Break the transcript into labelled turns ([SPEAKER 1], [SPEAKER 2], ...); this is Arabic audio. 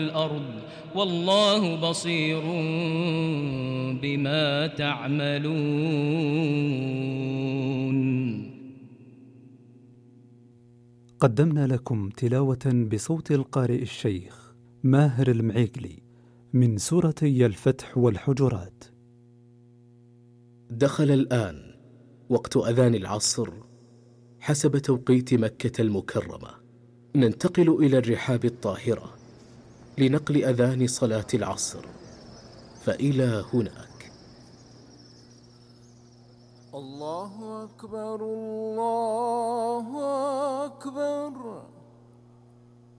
[SPEAKER 1] الأرض والله بصير بما تعملون.
[SPEAKER 2] قدمنا لكم تلاوة بصوت القارئ الشيخ ماهر المعيقلي من سورتي الفتح والحجرات.
[SPEAKER 3] دخل الآن وقت أذان العصر حسب توقيت مكة المكرمة. ننتقل إلى الرحاب الطاهرة لنقل أذان صلاة العصر، فإلى هناك.
[SPEAKER 4] الله أكبر الله أكبر.